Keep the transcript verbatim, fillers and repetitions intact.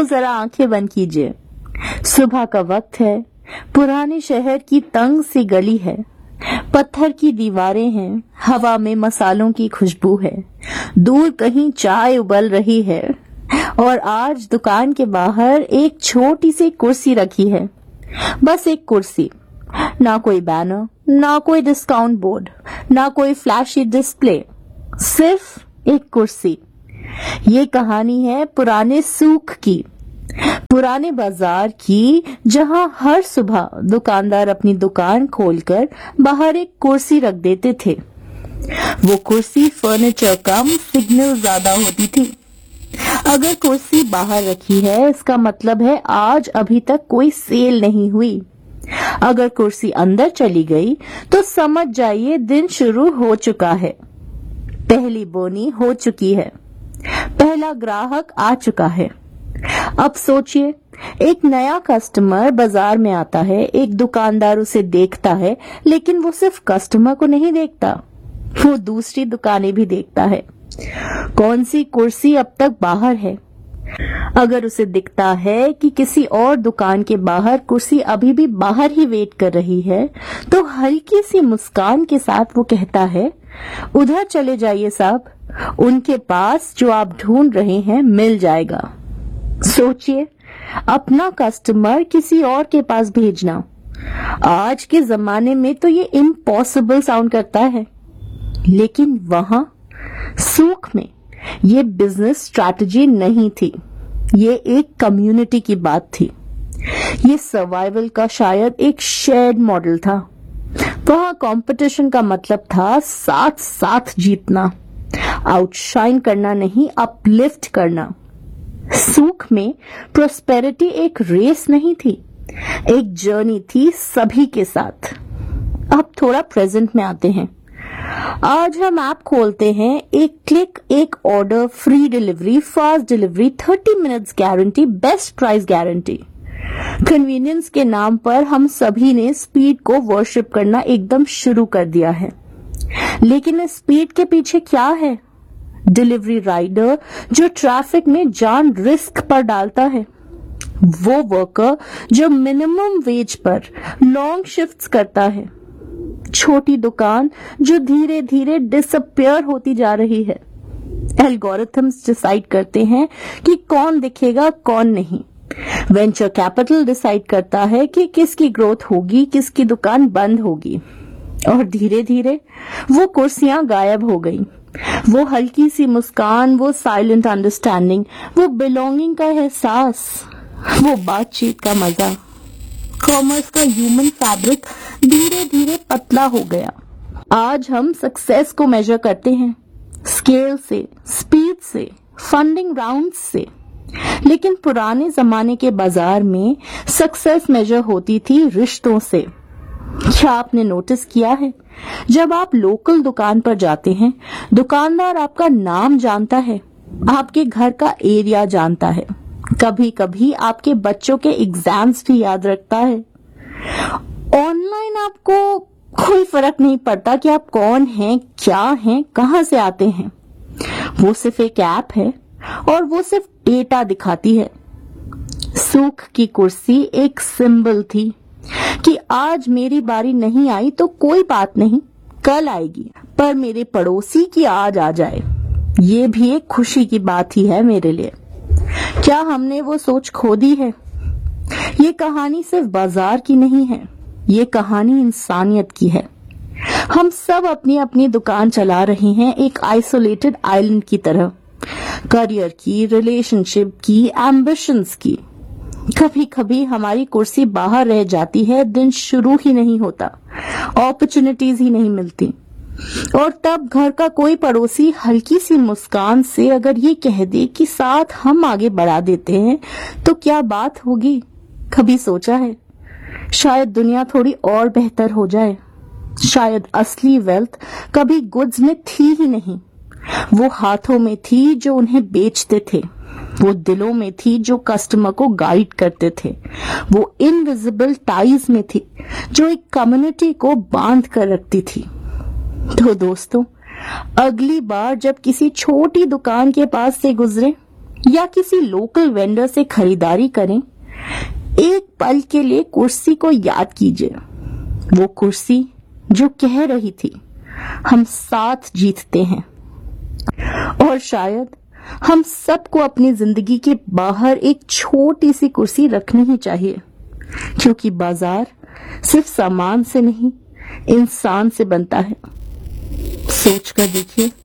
तो जरा आंखें बंद कीजिए। सुबह का वक्त है, पुराने शहर की तंग सी गली है, पत्थर की दीवारें हैं, हवा में मसालों की खुशबू है, दूर कहीं चाय उबल रही है और आज दुकान के बाहर एक छोटी सी कुर्सी रखी है। बस एक कुर्सी, ना कोई बैनर, ना कोई डिस्काउंट बोर्ड, ना कोई फ्लैशी डिस्प्ले, सिर्फ एक कुर्सी। ये कहानी है पुराने सूक की, पुराने बाजार की, जहां हर सुबह दुकानदार अपनी दुकान खोलकर बाहर एक कुर्सी रख देते थे। वो कुर्सी फर्नीचर कम सिग्नल ज्यादा होती थी। अगर कुर्सी बाहर रखी है इसका मतलब है आज अभी तक कोई सेल नहीं हुई। अगर कुर्सी अंदर चली गई तो समझ जाइए दिन शुरू हो चुका है, पहली बोनी हो चुकी है, पहला ग्राहक आ चुका है। अब सोचिए, एक नया कस्टमर बाजार में आता है, एक दुकानदार उसे देखता है, लेकिन वो सिर्फ कस्टमर को नहीं देखता, वो दूसरी दुकानें भी देखता है। कौन सी कुर्सी अब तक बाहर है? अगर उसे दिखता है कि किसी और दुकान के बाहर कुर्सी अभी भी बाहर ही वेट कर रही है, तो हल्की सी मुस्कान के साथ वो कहता है, उधर चले जाइए साहब, उनके पास जो आप ढूंढ रहे हैं मिल जाएगा। सोचिए, अपना कस्टमर किसी और के पास भेजना। आज के जमाने में तो ये इम्पॉसिबल साउंड करता है, लेकिन वहां सूख में ये बिजनेस स्ट्रैटेजी नहीं थी, ये एक कम्युनिटी की बात थी। ये सर्वाइवल का शायद एक शेयर्ड मॉडल था। वहां कंपटीशन का मतलब था साथ साथ जीतना, आउटशाइन करना नहीं, अपलिफ्ट करना। सूख में प्रोस्पेरिटी एक रेस नहीं थी, एक जर्नी थी सभी के साथ। अब थोड़ा प्रेजेंट में आते हैं। आज हम ऐप खोलते हैं, एक क्लिक, एक order, free delivery, fast delivery, thirty minutes guarantee, best price guarantee. Convenience के नाम पर हम सभी ने स्पीड को वर्शिप करना एकदम शुरू कर दिया है, लेकिन इस स्पीड के पीछे क्या है? डिलीवरी राइडर जो ट्रैफिक में जान रिस्क पर डालता है, वो वर्कर जो मिनिमम वेज पर लॉन्ग शिफ्ट्स करता है, छोटी दुकान जो धीरे धीरे डिसअपियर होती जा रही है। एल्गोरिथम्स डिसाइड करते हैं कि कौन दिखेगा कौन नहीं। वेंचर कैपिटल डिसाइड करता है कि किसकी ग्रोथ होगी, किसकी दुकान बंद होगी। और धीरे धीरे वो कुर्सियां गायब हो गई, वो हल्की सी मुस्कान, वो साइलेंट अंडरस्टैंडिंग, वो बिलोंगिंग का एहसास, वो बातचीत का मजा। कॉमर्स का ह्यूमन फैब्रिक धीरे धीरे पतला हो गया। आज हम सक्सेस को मेजर करते हैं स्केल से, स्पीड से, फंडिंग राउंड से, लेकिन पुराने जमाने के बाजार में सक्सेस मेजर होती थी रिश्तों से। क्या आपने नोटिस किया है, जब आप लोकल दुकान पर जाते हैं, दुकानदार आपका नाम जानता है, आपके घर का एरिया जानता है, कभी कभी आपके बच्चों के एग्जाम्स भी याद रखता है। ऑनलाइन आपको कोई फर्क नहीं पड़ता कि आप कौन हैं, क्या हैं, कहां से आते हैं। वो सिर्फ एक ऐप है और वो सिर्फ डेटा दिखाती है। सूख की कुर्सी एक सिंबल थी कि आज मेरी बारी नहीं आई तो कोई बात नहीं, कल आएगी, पर मेरे पड़ोसी की आज आ जाए, ये भी एक खुशी की बात ही है मेरे लिए। क्या हमने वो सोच खो दी है? ये कहानी सिर्फ बाजार की नहीं है, ये कहानी इंसानियत की है। हम सब अपनी अपनी दुकान चला रहे हैं एक आइसोलेटेड आइलैंड की तरह, करियर की, रिलेशनशिप की, एम्बिशंस की। कभी कभी हमारी कुर्सी बाहर रह जाती है, दिन शुरू ही नहीं होता, अपॉर्चुनिटीज ही नहीं मिलती, और तब घर का कोई पड़ोसी हल्की सी मुस्कान से अगर ये कह दे कि साथ हम आगे बढ़ा देते हैं, तो क्या बात होगी? कभी सोचा है? शायद दुनिया थोड़ी और बेहतर हो जाए। शायद असली वेल्थ कभी गुड्स में थी ही नहीं, वो हाथों में थी जो उन्हें बेचते थे, वो दिलों में थी जो कस्टमर को गाइड करते थे, वो इनविजिबल टाइज में थी जो एक कम्युनिटी को बांध कर रखती थी। तो दोस्तों, अगली बार जब किसी छोटी दुकान के पास से गुजरे, या किसी लोकल वेंडर से खरीदारी करें, एक पल के लिए कुर्सी को याद कीजिए, वो कुर्सी जो कह रही थी हम साथ जीतते हैं। और शायद हम सबको अपनी जिंदगी के बाहर एक छोटी सी कुर्सी रखनी ही चाहिए, क्योंकि बाजार सिर्फ सामान से नहीं, इंसान से बनता है। सोच कर देखिए।